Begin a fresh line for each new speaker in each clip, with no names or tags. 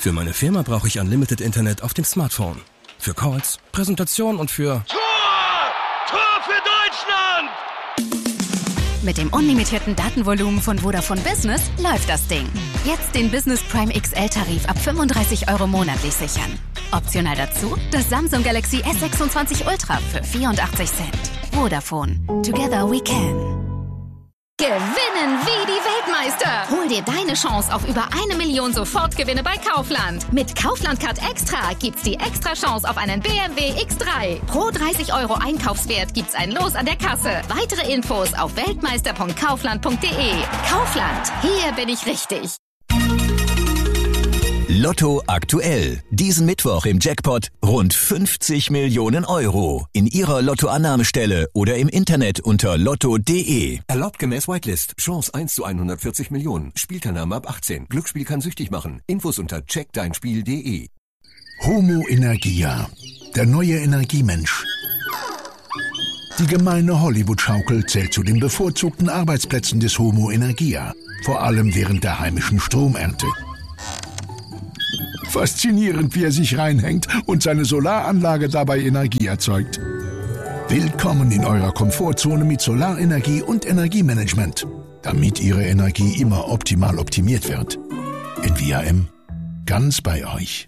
Für meine Firma brauche ich Unlimited Internet auf dem Smartphone. Für Calls, Präsentationen und für...
Tor für Deutschland!
Mit dem unlimitierten Datenvolumen von Vodafone Business läuft das Ding. Jetzt den Business Prime XL-Tarif ab 35 € monatlich sichern. Optional dazu das Samsung Galaxy S26 Ultra für 84 Cent. Vodafone. Together we can. Gewinnen wie die Weltmeister! Hol dir deine Chance auf über 1 Million Sofortgewinne bei Kaufland. Mit Kaufland Card Extra gibt's die extra Chance auf einen BMW X3. Pro 30 € Einkaufswert gibt's ein Los an der Kasse. Weitere Infos auf weltmeister.kaufland.de. Kaufland, hier bin ich richtig.
Lotto aktuell. Diesen Mittwoch im Jackpot rund 50 Millionen €. In Ihrer Lottoannahmestelle oder im Internet unter lotto.de.
Erlaubt gemäß Whitelist. Chance 1 zu 140 Millionen. Spielteilnahme ab 18. Glücksspiel kann süchtig machen. Infos unter checkdeinspiel.de.
Homo Energia. Der neue Energiemensch. Die gemeine Hollywood-Schaukel zählt zu den bevorzugten Arbeitsplätzen des Homo Energia. Vor allem während der heimischen Stromernte. Faszinierend, wie er sich reinhängt und seine Solaranlage dabei Energie erzeugt. Willkommen in eurer Komfortzone mit Solarenergie und Energiemanagement, damit Ihre Energie immer optimal optimiert wird. Envia-M, ganz bei euch.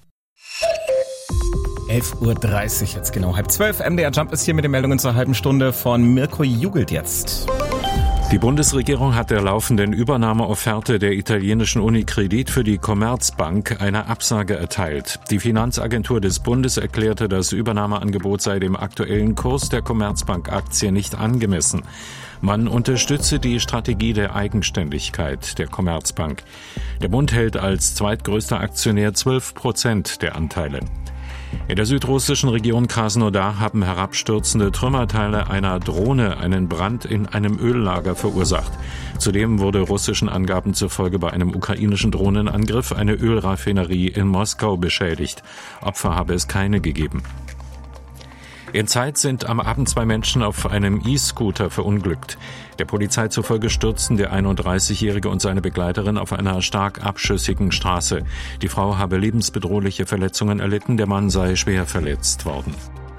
11:30 Uhr jetzt genau, 11:30. MDR Jump ist hier mit den Meldungen zur halben Stunde von Mirko Jugelt jetzt.
Die Bundesregierung hat der laufenden Übernahmeofferte der italienischen Unicredit für die Commerzbank eine Absage erteilt. Die Finanzagentur des Bundes erklärte, das Übernahmeangebot sei dem aktuellen Kurs der Commerzbank-Aktie nicht angemessen. Man unterstütze die Strategie der Eigenständigkeit der Commerzbank. Der Bund hält als zweitgrößter Aktionär 12% der Anteile. In der südrussischen Region Krasnodar haben herabstürzende Trümmerteile einer Drohne einen Brand in einem Öllager verursacht. Zudem wurde russischen Angaben zufolge bei einem ukrainischen Drohnenangriff eine Ölraffinerie in Moskau beschädigt. Opfer habe es keine gegeben. In Zeitz sind am Abend 2 Menschen auf einem E-Scooter verunglückt. Der Polizei zufolge stürzten der 31-Jährige und seine Begleiterin auf einer stark abschüssigen Straße. Die Frau habe lebensbedrohliche Verletzungen erlitten, der Mann sei schwer verletzt worden.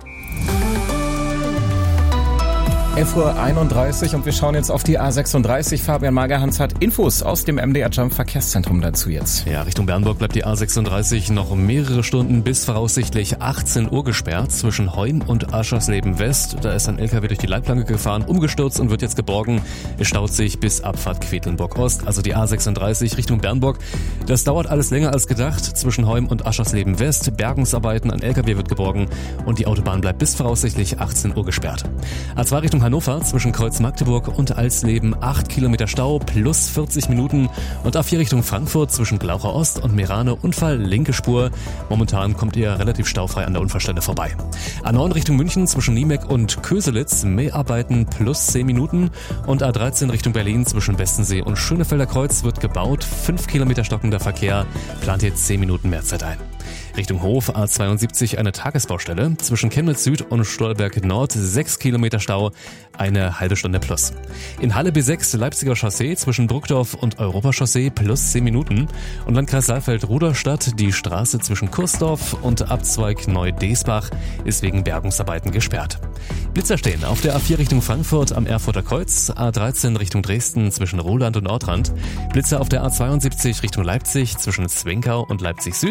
11:31 Uhr und wir schauen jetzt auf die A36. Fabian Magerhans hat Infos aus dem MDR Jump Verkehrszentrum dazu jetzt.
Ja, Richtung Bernburg bleibt die A36 noch mehrere Stunden bis voraussichtlich 18 Uhr gesperrt zwischen Heun und Aschersleben West. Da ist ein LKW durch die Leitplanke gefahren, umgestürzt und wird jetzt geborgen. Es staut sich bis Abfahrt Quedlinburg Ost, also die A36 Richtung Bernburg. Das dauert alles länger als gedacht. Zwischen Heun und Aschersleben West Bergungsarbeiten, ein LKW wird geborgen und die Autobahn bleibt bis voraussichtlich 18 Uhr gesperrt. A2 Richtung Hannover zwischen Kreuz Magdeburg und Alsleben 8 Kilometer Stau plus 40 Minuten und A4 Richtung Frankfurt zwischen Glaucher Ost und Meerane Unfall, linke Spur. Momentan kommt ihr relativ staufrei an der Unfallstelle vorbei. A9 Richtung München zwischen Niemeck und Köselitz Mäharbeiten plus 10 Minuten und A13 Richtung Berlin zwischen Westensee und Schönefelder Kreuz wird gebaut, 5 Kilometer stockender Verkehr, plant jetzt 10 Minuten mehr Zeit ein. Richtung Hof A72 eine Tagesbaustelle. Zwischen Chemnitz Süd und Stolberg Nord 6 Kilometer Stau, eine halbe Stunde plus. In Halle B6 Leipziger Chaussee zwischen Bruckdorf und Europachaussee plus 10 Minuten. Und Landkreis Saalfeld-Ruderstadt die Straße zwischen Kursdorf und Abzweig Neu-Desbach ist wegen Bergungsarbeiten gesperrt. Blitzer stehen auf der A4 Richtung Frankfurt am Erfurter Kreuz, A13 Richtung Dresden zwischen Roland und Ortrand. Blitzer auf der A72 Richtung Leipzig zwischen Zwinkau und Leipzig Süd.